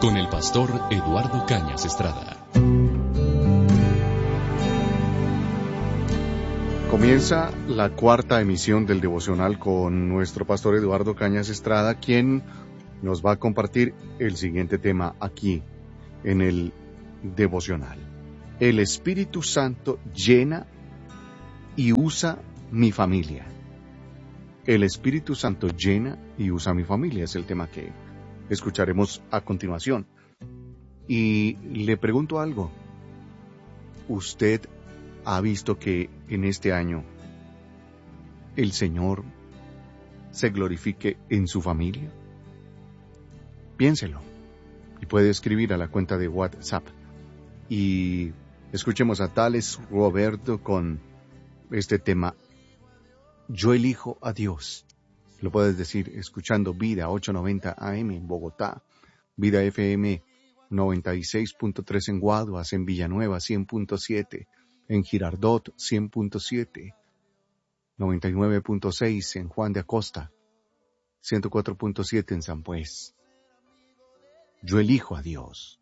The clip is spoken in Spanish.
con el pastor Eduardo Cañas Estrada. Comienza la cuarta emisión del devocional con nuestro pastor Eduardo Cañas Estrada, quien nos va a compartir el siguiente tema aquí en el devocional. El Espíritu Santo llena y usa mi familia. El Espíritu Santo llena y usa mi familia es el tema que escucharemos a continuación. Y le pregunto algo. ¿Usted ha visto que en este año el Señor se glorifique en su familia? Piénselo. Y puede escribir a la cuenta de WhatsApp. Y escuchemos a Tales Roberto con este tema. Yo elijo a Dios. Lo puedes decir escuchando Vida 890 AM en Bogotá, Vida FM 96.3 en Guaduas, en Villanueva 100.7, en Girardot 100.7, 99.6 en Juan de Acosta, 104.7 en San Pues. Yo elijo a Dios.